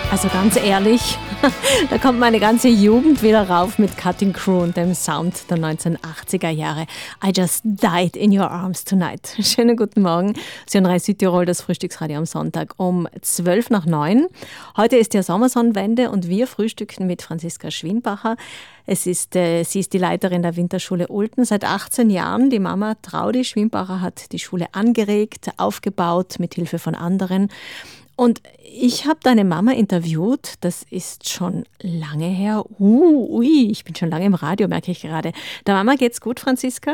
Also ganz ehrlich, da kommt meine ganze Jugend wieder rauf mit Cutting Crew und dem Sound der 1980er Jahre. I just died in your arms tonight. Schönen guten Morgen. Sie hören Südtirol, das Frühstücksradio am Sonntag um 8:12. Heute ist ja Sommersonnenwende und wir frühstücken mit Franziska Schwinbacher. Sie ist die Leiterin der Winterschule Ulten seit 18 Jahren. Die Mama Traudi Schwinbacher hat die Schule angeregt, aufgebaut mit Hilfe von anderen. Und ich habe deine Mama interviewt, das ist schon lange her. Ich bin schon lange im Radio, merke ich gerade. Der Mama geht's gut, Franziska?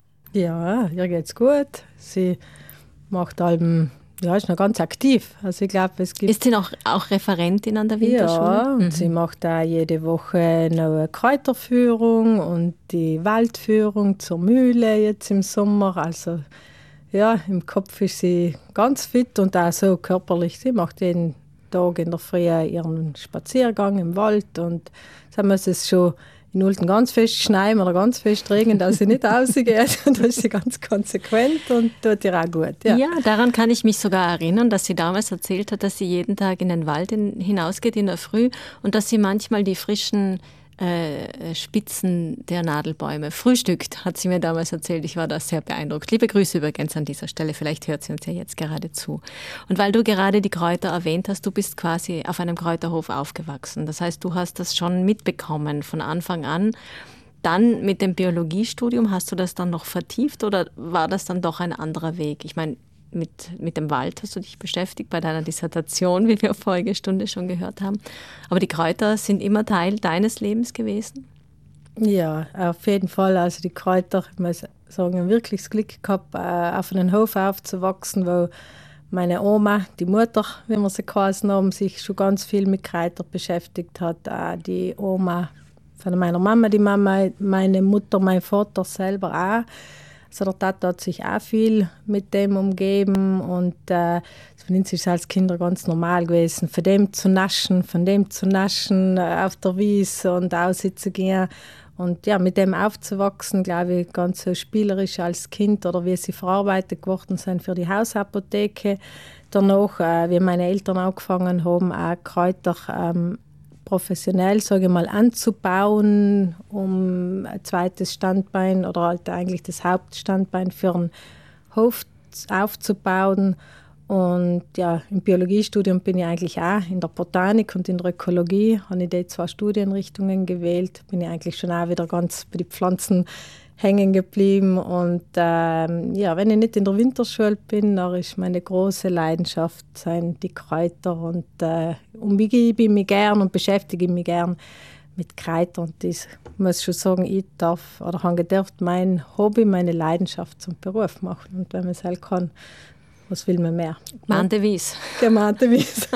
Ja, ihr geht's gut. Sie macht ist noch ganz aktiv. Also ich glaube, es gibt... Ist sie noch auch Referentin an der Winterschule? Ja, und sie macht auch jede Woche noch eine Kräuterführung und die Waldführung zur Mühle jetzt im Sommer. Also ja, im Kopf ist sie ganz fit und auch so körperlich. Sie macht jeden Tag in der Früh ihren Spaziergang im Wald und sagen wir, es ist schon in Ulten ganz fest schneien oder ganz fest regnen, dass sie nicht rausgeht. Und da ist sie ganz konsequent und tut ihr auch gut. Ja, daran kann ich mich sogar erinnern, dass sie damals erzählt hat, dass sie jeden Tag in den Wald hinausgeht in der Früh und dass sie manchmal die frischen Spitzen der Nadelbäume frühstückt, hat sie mir damals erzählt. Ich war da sehr beeindruckt. Liebe Grüße übrigens an dieser Stelle. Vielleicht hört sie uns ja jetzt gerade zu. Und weil du gerade die Kräuter erwähnt hast, du bist quasi auf einem Kräuterhof aufgewachsen. Das heißt, du hast das schon mitbekommen von Anfang an. Dann mit dem Biologiestudium, hast du das dann noch vertieft oder war das dann doch ein anderer Weg? Ich meine, mit dem Wald hast du dich beschäftigt bei deiner Dissertation, wie wir vorige Stunde schon gehört haben. Aber die Kräuter sind immer Teil deines Lebens gewesen? Ja, auf jeden Fall. Also die Kräuter, ich muss sagen, wirklich das Glück gehabt, auf einem Hof aufzuwachsen, wo meine Oma, die Mutter, wie wir sie geheißen haben, sich schon ganz viel mit Kräutern beschäftigt hat. Die Oma von meiner Mama, die Mama, meine Mutter, mein Vater selber auch. Also der Tata hat sich auch viel mit dem umgeben und für uns ist es als Kinder ganz normal gewesen, von dem zu naschen, auf der Wiese und aussitzen gehen. Und ja, mit dem aufzuwachsen, glaube ich, ganz so spielerisch als Kind oder wie sie verarbeitet geworden sind für die Hausapotheke. Danach, wie meine Eltern angefangen haben, auch Kräuter professionell, sage ich mal, anzubauen, um ein zweites Standbein oder halt eigentlich das Hauptstandbein für einen Hof aufzubauen. Und ja, im Biologiestudium bin ich eigentlich auch in der Botanik und in der Ökologie, habe ich die 2 Studienrichtungen gewählt, bin ich eigentlich schon auch wieder ganz bei den Pflanzen hängen geblieben. Und wenn ich nicht in der Winterschule bin, dann ist meine große Leidenschaft die Kräuter. Und umgebe ich mich gern und beschäftige mich gern mit Kräutern. Und ich muss schon sagen, ich habe gedacht, mein Hobby, meine Leidenschaft zum Beruf machen. Und wenn man es halt kann, was will man mehr? Gemeinte Wies. Gemeinte Wies.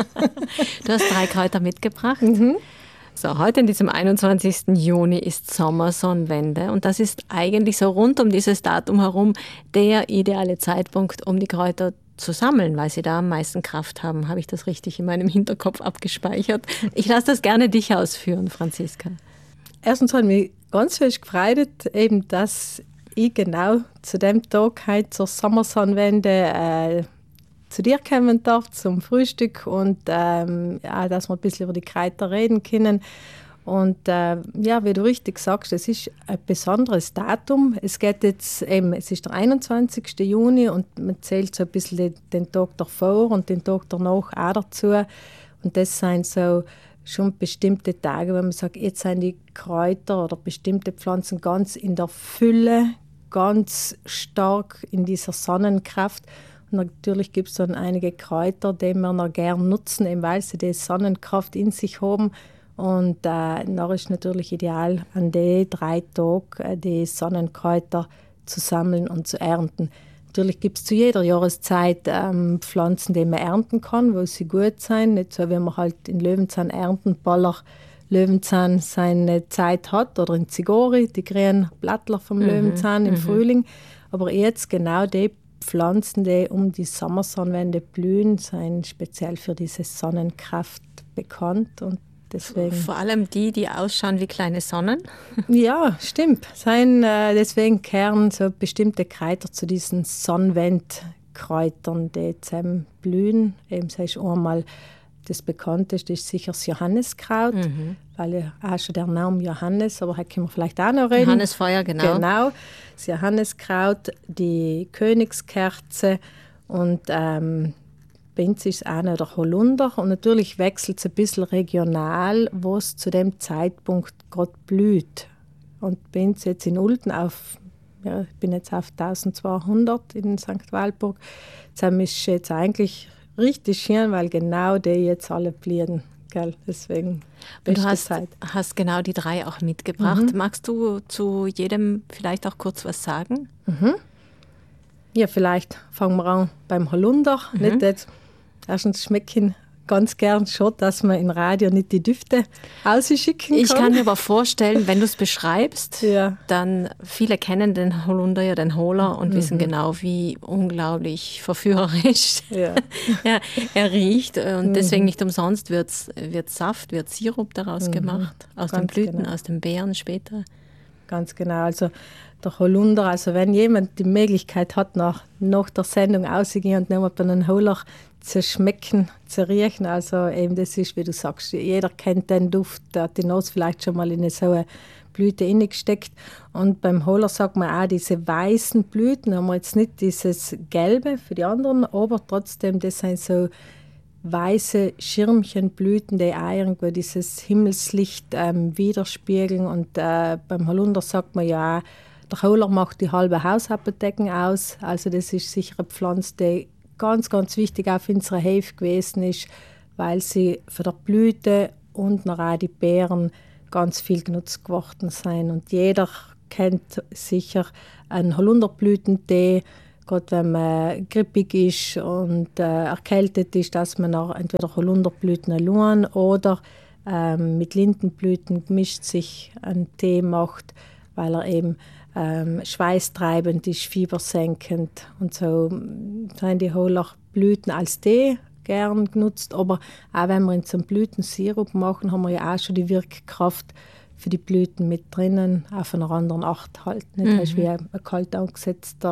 Du hast 3 Kräuter mitgebracht. Mhm. So, heute in diesem 21. Juni ist Sommersonnenwende und das ist eigentlich so rund um dieses Datum herum der ideale Zeitpunkt, um die Kräuter zu sammeln, weil sie da am meisten Kraft haben. Habe ich das richtig in meinem Hinterkopf abgespeichert? Ich lasse das gerne dich ausführen, Franziska. Erstens hat mich ganz fest gefreut, eben, dass ich genau zu dem Tag heute zur Sommersonnenwende zu dir kommen darf, zum Frühstück und dass wir ein bisschen über die Kräuter reden können. Und wie du richtig sagst, es ist ein besonderes Datum. Es geht jetzt eben, es ist der 21. Juni und man zählt so ein bisschen den Tag davor und den Tag danach auch dazu. Und das sind so schon bestimmte Tage, wo man sagt, jetzt sind die Kräuter oder bestimmte Pflanzen ganz in der Fülle, ganz stark in dieser Sonnenkraft. Und natürlich gibt es dann einige Kräuter, die wir noch gerne nutzen, eben weil sie die Sonnenkraft in sich haben. Und dann ist natürlich ideal, an den 3 Tagen die Sonnenkräuter zu sammeln und zu ernten. Natürlich gibt es zu jeder Jahreszeit Pflanzen, die man ernten kann, wo sie gut sind. Nicht so, wie man halt in Löwenzahn ernten, Baller Löwenzahn seine Zeit hat oder in Zigori, die grünen Blattler vom Löwenzahn im Frühling. Aber jetzt genau die Pflanzen, die um die Sommersonnenwende blühen, sind speziell für diese Sonnenkraft bekannt und deswegen. Vor allem die ausschauen wie kleine Sonnen. Ja, stimmt. Deswegen kehren so bestimmte Kräuter zu diesen Sonnenwendkräutern, die zusammen blühen. Eben sei es einmal das bekannteste ist sicher das Johanniskraut, weil ja auch schon der Name Johannes, aber heute können wir vielleicht auch noch reden. Johannisfeuer, genau. Genau, das Johanniskraut, die Königskerze und bei uns ist es auch noch der Holunder. Und natürlich wechselt es ein bisschen regional, wo es zu dem Zeitpunkt gerade blüht. Und bei uns jetzt in Ulten ich bin jetzt auf 1200 in St. Walburg. Das ist jetzt eigentlich richtig schön, weil genau die jetzt alle blühen. Gell? Deswegen beste Zeit. Du hast genau die 3 auch mitgebracht. Magst du zu jedem vielleicht auch kurz was sagen? Ja, vielleicht fangen wir an beim Holunder. Nicht jetzt, erstens schmecken ganz gern schon, dass man im Radio nicht die Düfte ausschicken kann. Ich kann mir aber vorstellen, wenn du es beschreibst, dann viele kennen den Holunder, ja den Hohler, und wissen genau, wie unglaublich verführerisch er riecht. Und deswegen nicht umsonst wird Saft, wird Sirup daraus gemacht, aus den Blüten, aus den Beeren später. Ganz genau, also der Holunder, also wenn jemand die Möglichkeit hat, nach der Sendung rauszugehen und nochmal einen Hohler zu schmecken, zu riechen, also eben das ist, wie du sagst, jeder kennt den Duft, der hat die Nase vielleicht schon mal in so eine Blüte reingesteckt. Und beim Hohler sagt man auch, diese weißen Blüten, haben wir jetzt nicht dieses Gelbe für die anderen, aber trotzdem, das sind so weiße Schirmchenblüten, die auch irgendwo dieses Himmelslicht widerspiegeln. Und beim Holunder sagt man ja, der Hohler macht die halbe Hausapotheken aus. Also das ist sicher eine Pflanze, die ganz, ganz wichtig auch für unsere Hefe gewesen ist, weil sie für die Blüte und noch auch die Beeren ganz viel genutzt geworden sind. Und jeder kennt sicher einen Holunderblütentee, gerade wenn man grippig ist und erkältet ist, dass man auch entweder Holunderblüten allein oder mit Lindenblüten gemischt sich einen Tee macht, weil er eben schweißtreibend ist, fiebersenkend. Und so sind die Hohlerblüten als Tee gern genutzt. Aber auch wenn wir in so einen Blütensirup machen, haben wir ja auch schon die Wirkkraft für die Blüten mit drinnen, auf einer anderen Art halt. Nicht hast wie ein kalt angesetzter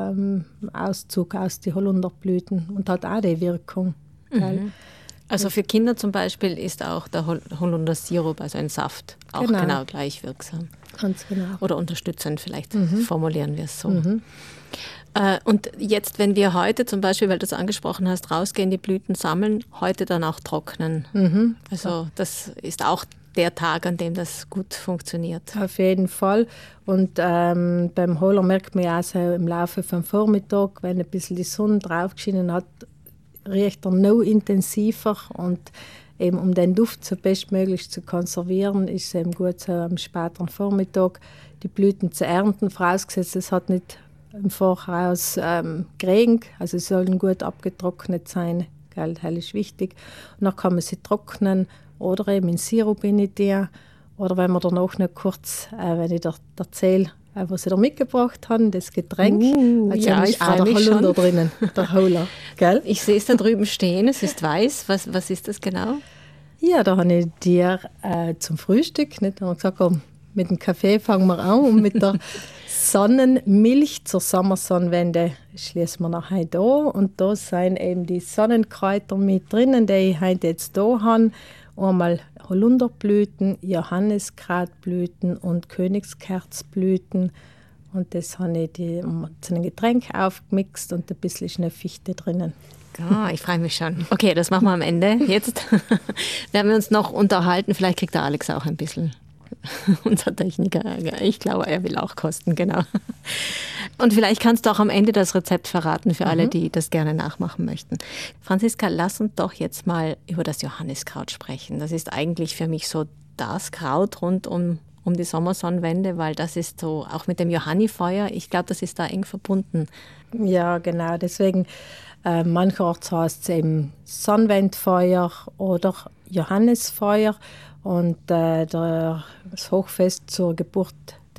Auszug aus den Holunderblüten und hat auch die Wirkung. Also für Kinder zum Beispiel ist auch der Holundersirup, also ein Saft, auch genau gleich wirksam. Ganz genau. Oder unterstützend, vielleicht formulieren wir es so. Und jetzt, wenn wir heute zum Beispiel, weil du es angesprochen hast, rausgehen, die Blüten sammeln, heute dann auch trocknen. Also das ist auch der Tag, an dem das gut funktioniert. Auf jeden Fall. Und beim Hohler merkt man ja auch so im Laufe vom Vormittag, wenn ein bisschen die Sonne drauf geschienen hat, riecht er noch intensiver. Und eben um den Duft so bestmöglich zu konservieren, ist es eben gut, so am späteren Vormittag die Blüten zu ernten. Vorausgesetzt, es hat nicht im Voraus geregnet, also sie sollen gut abgetrocknet sein. Gell, das ist wichtig. Und dann kann man sie trocknen oder eben in Sirup reintun. Oder wenn wir danach noch kurz, wenn ich dir erzähle, was sie da mitgebracht haben, das Getränk. Also ja, ich freue mich schon. Der drinnen, der Hohler. Gell? Ich sehe es da drüben stehen, es ist weiß. Was ist das genau? Ja, da habe ich dir zum Frühstück, nicht? Da haben wir gesagt, komm, mit dem Kaffee fangen wir an und mit der Sonnenmilch zur Sommersonnenwende schließen wir nachher da. Und da sind eben die Sonnenkräuter mit drinnen, die ich heute jetzt da habe. Einmal Holunderblüten, Johanniskrautblüten und Königskerzblüten. Und das habe ich zu einem Getränk aufgemixt und ein bisschen Schnee-Fichte drinnen. Ich freue mich schon. Okay, das machen wir am Ende. Jetzt werden wir uns noch unterhalten. Vielleicht kriegt der Alex auch ein bisschen. Unser Techniker. Ich glaube, er will auch kosten, genau. Und vielleicht kannst du auch am Ende das Rezept verraten für alle, die das gerne nachmachen möchten. Franziska, lass uns doch jetzt mal über das Johanniskraut sprechen. Das ist eigentlich für mich so das Kraut rund um die Sommersonnenwende, weil das ist so, auch mit dem Johannifeuer, ich glaube, das ist da eng verbunden. Ja, genau. Deswegen, mancherorts heißt es eben Sonnenwendfeuer oder Johannisfeuer. Und das Hochfest zur Geburt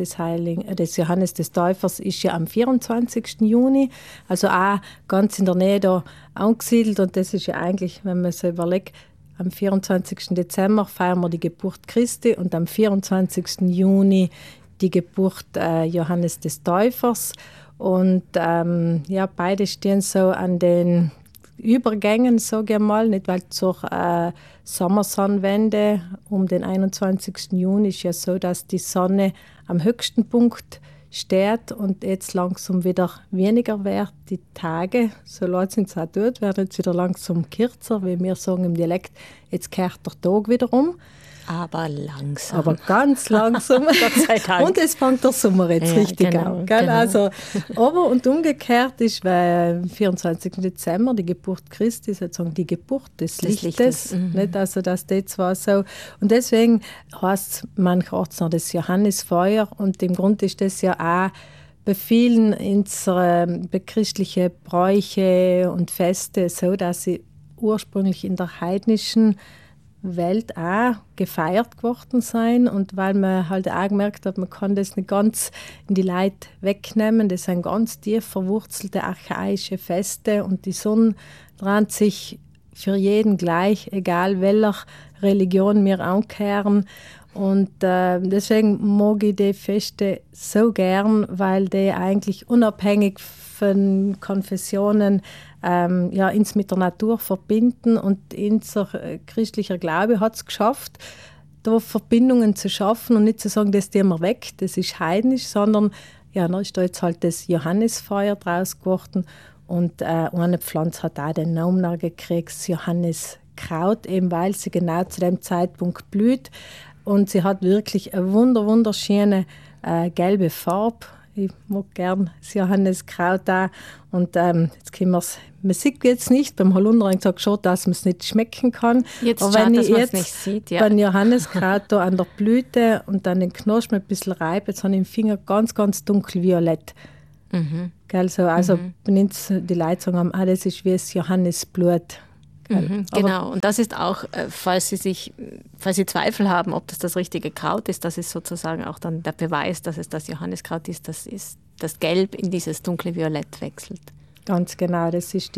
des Johannes des Täufers ist ja am 24. Juni, also auch ganz in der Nähe da angesiedelt. Und das ist ja eigentlich, wenn man so überlegt, am 24. Dezember feiern wir die Geburt Christi und am 24. Juni die Geburt Johannes des Täufers. Und beide stehen so an den Übergängen, sage ich mal, nicht, weil zur Sommersonnenwende um den 21. Juni ist ja so, dass die Sonne am höchsten Punkt steht und jetzt langsam wieder weniger wird. Die Tage, so laut sind es auch dort, werden jetzt wieder langsam kürzer, wie wir sagen im Dialekt, jetzt kehrt der Tag wieder um. Aber langsam. Aber ganz langsam. Gott sei Dank. Und es fängt der Sommer jetzt richtig genau, an. Gell? Genau. Also, aber und umgekehrt ist, weil am 24. Dezember die Geburt Christi, sozusagen die Geburt des Lichtes. Nicht? Also das zwar so. Und deswegen heißt es mancherorts noch das Johannisfeuer. Und im Grunde ist das ja auch bei vielen unserer christlichen Bräuche und Feste so, dass sie ursprünglich in der heidnischen Welt auch gefeiert geworden sein und weil man halt auch gemerkt hat, man kann das nicht ganz in die Leute wegnehmen. Das sind ganz tief verwurzelte archaische Feste und die Sonne dreht sich für jeden gleich, egal welcher Religion wir ankehren. Und deswegen mag ich die Feste so gern, weil die eigentlich unabhängig von Konfessionen uns mit der Natur verbinden und unser christlicher Glaube hat es geschafft, da Verbindungen zu schaffen und nicht zu sagen, das tun wir weg, das ist heidnisch, sondern da ist da jetzt halt das Johannisfeuer draus geworden und eine Pflanze hat auch den Namen gekriegt, das Johanniskraut, eben weil sie genau zu dem Zeitpunkt blüht und sie hat wirklich eine wunderschöne gelbe Farbe. Ich mag gern das Johanniskraut auch. Und jetzt können wir's. Man sieht jetzt nicht, beim Holunder habe ich gesagt, schon, dass man es nicht schmecken kann. Jetzt aber schaut, wenn dass ich man es jetzt nicht sieht, ja. beim Johanniskraut da an der Blüte und dann den Knospen ein bisschen reibe, jetzt habe ich im Finger ganz, ganz dunkelviolett. Gell, so, also die Leute sagen, das ist wie das Johannisblut. Genau, und das ist auch, falls Sie Zweifel haben, ob das richtige Kraut ist, das ist sozusagen auch dann der Beweis, dass es das Johanniskraut ist, das Gelb in dieses dunkle Violett wechselt. Ganz genau, das ist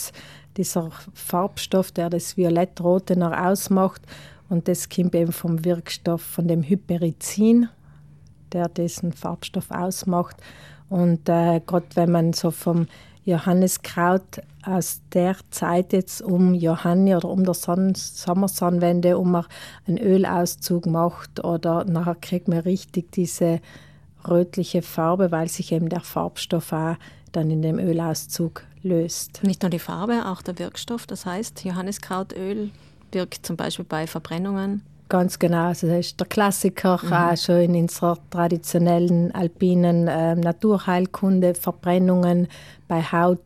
dieser Farbstoff, der das Violettrote noch ausmacht und das kommt eben vom Wirkstoff, von dem Hyperizin, der diesen Farbstoff ausmacht und gerade wenn man so vom Johanniskraut aus der Zeit jetzt um Johanni oder um der Sommersonnenwende, um man einen Ölauszug macht oder nachher kriegt man richtig diese rötliche Farbe, weil sich eben der Farbstoff auch dann in dem Ölauszug löst. Nicht nur die Farbe, auch der Wirkstoff. Das heißt, Johanniskrautöl wirkt zum Beispiel bei Verbrennungen. Ganz genau, also das ist der Klassiker, auch schon in unserer traditionellen alpinen Naturheilkunde, Verbrennungen bei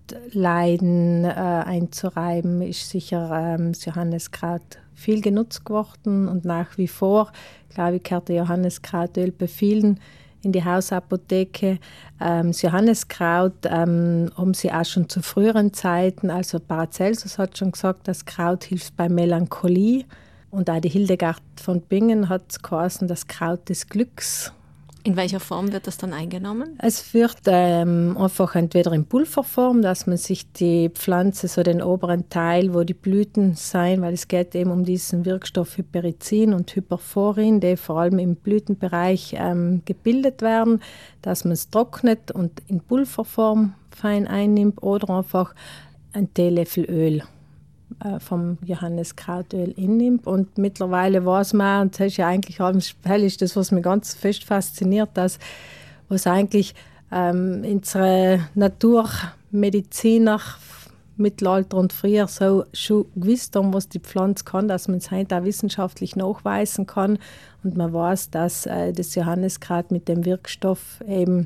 Hautleiden einzureiben, ist sicher das Johanniskraut viel genutzt geworden und nach wie vor, glaube ich, gehört der Johanniskrautöl bei vielen in die Hausapotheke. Das Johanniskraut haben sie auch schon zu früheren Zeiten, also Paracelsus hat schon gesagt, das Kraut hilft bei Melancholie. Und auch die Hildegard von Bingen hat geheißen, das Kraut des Glücks. In welcher Form wird das dann eingenommen? Es wird einfach entweder in Pulverform, dass man sich die Pflanze, so den oberen Teil, wo die Blüten sein, weil es geht eben um diesen Wirkstoff Hyperizin und Hyperforin, die vor allem im Blütenbereich gebildet werden, dass man es trocknet und in Pulverform fein einnimmt oder einfach ein Teelöffel Öl vom Johanniskrautöl innimmt. Und mittlerweile weiß man, und das ist ja eigentlich ist das, was mich ganz fest fasziniert, dass was eigentlich unsere Naturmediziner Mittelalter und früher so schon gewusst haben, was die Pflanze kann, dass man es heute auch wissenschaftlich nachweisen kann. Und man weiß, dass das Johanniskraut mit dem Wirkstoff eben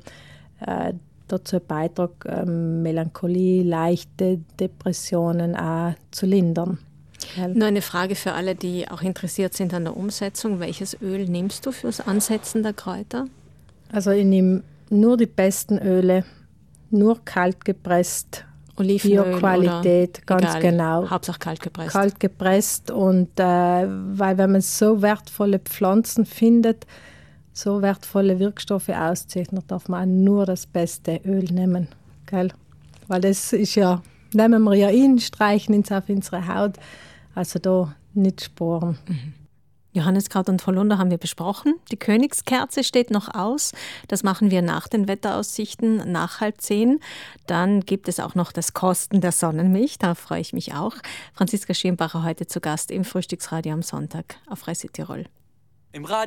dazu beiträgt, Melancholie, leichte Depressionen auch zu lindern. Nur eine Frage für alle, die auch interessiert sind an der Umsetzung. Welches Öl nimmst du fürs Ansetzen der Kräuter? Also ich nehme nur die besten Öle, nur kalt gepresst, Olivenöl Bioqualität, ganz egal, genau. Hauptsache kalt gepresst. Kalt gepresst und weil wenn man so wertvolle Pflanzen findet, so wertvolle Wirkstoffe auszeichnet, darf man auch nur das beste Öl nehmen. Gell? Weil das ist ja, nehmen wir ja in, streichen uns auf unsere Haut, also da nicht sparen. Johanniskraut und Holunder haben wir besprochen. Die Königskerze steht noch aus. Das machen wir nach den Wetteraussichten nach 9:30. Dann gibt es auch noch das Kosten der Sonnenmilch. Da freue ich mich auch. Franziska Schirmbacher heute zu Gast im Frühstücksradio am Sonntag auf Radio Südtirol.